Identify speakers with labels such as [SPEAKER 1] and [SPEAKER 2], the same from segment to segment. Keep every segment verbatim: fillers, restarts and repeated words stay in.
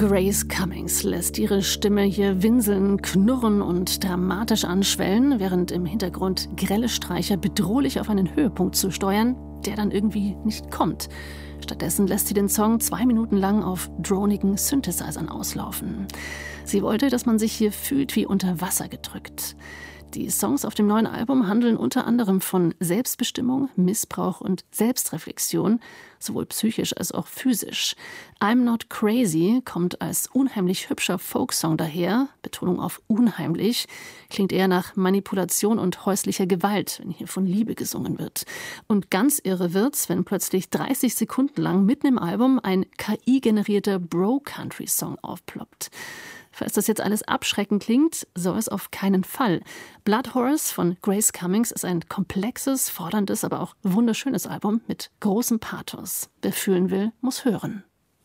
[SPEAKER 1] Grace Cummings lässt ihre Stimme hier winseln, knurren und dramatisch anschwellen, während im Hintergrund grelle Streicher bedrohlich auf einen Höhepunkt zusteuern, der dann irgendwie nicht kommt. Stattdessen lässt sie den Song zwei Minuten lang auf dronigen Synthesizern auslaufen. Sie wollte, dass man sich hier fühlt wie unter Wasser gedrückt. Die Songs auf dem neuen Album handeln unter anderem von Selbstbestimmung, Missbrauch und Selbstreflexion, sowohl psychisch als auch physisch. I'm Not Crazy kommt als unheimlich hübscher Folksong daher, Betonung auf unheimlich, klingt eher nach Manipulation und häuslicher Gewalt, wenn hier von Liebe gesungen wird. Und ganz irre wird's, wenn plötzlich dreißig Sekunden lang mitten im Album ein K I-generierter Bro-Country-Song aufploppt. Falls das jetzt alles abschreckend klingt, soll es auf keinen Fall. Blood Horse von Grace Cummings ist ein komplexes, forderndes, aber auch wunderschönes Album mit großem Pathos. Wer fühlen will, muss hören.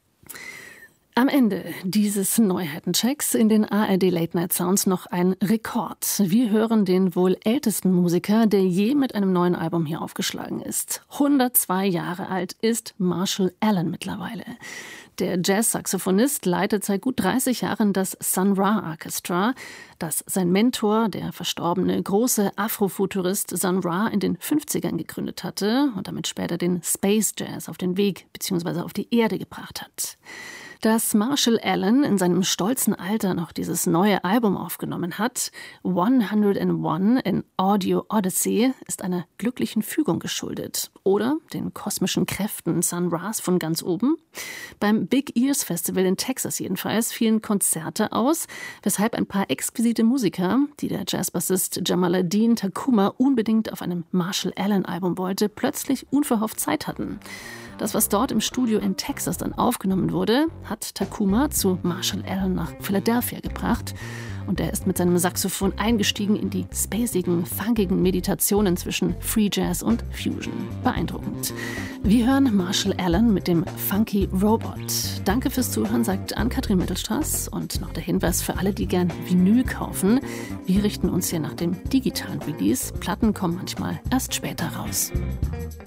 [SPEAKER 1] Am Ende dieses Neuheitenchecks in den A R D Late Night Sounds noch ein Rekord. Wir hören den wohl ältesten Musiker, der je mit einem neuen Album hier aufgeschlagen ist. hundertzwei Jahre alt ist Marshall Allen mittlerweile. Der Jazz-Saxophonist leitet seit gut dreißig Jahren das Sun Ra Orchestra, das sein Mentor, der verstorbene große Afrofuturist Sun Ra, in den fünfzigern gegründet hatte und damit später den Space Jazz auf den Weg bzw. auf die Erde gebracht hat. Dass Marshall Allen in seinem stolzen Alter noch dieses neue Album aufgenommen hat, hundertundeins, an Audio Odyssey, ist einer glücklichen Fügung geschuldet. Oder den kosmischen Kräften Sun Ras von ganz oben. Beim Big Ears Festival in Texas jedenfalls fielen Konzerte aus, weshalb ein paar exquisite Musiker, die der Jazzbassist Jamaaladeen Tacuma unbedingt auf einem Marshall Allen Album wollte, plötzlich unverhofft Zeit hatten. Das, was dort im Studio in Texas dann aufgenommen wurde, hat Tacuma zu Marshall Allen nach Philadelphia gebracht. Und er ist mit seinem Saxophon eingestiegen in die spacigen, funkigen Meditationen zwischen Free Jazz und Fusion. Beeindruckend. Wir hören Marshall Allen mit dem Funky Robot. Danke fürs Zuhören, sagt Ann-Kathrin Mittelstraß. Und noch der Hinweis für alle, die gern Vinyl kaufen. Wir richten uns hier nach dem digitalen Release. Platten kommen manchmal erst später raus.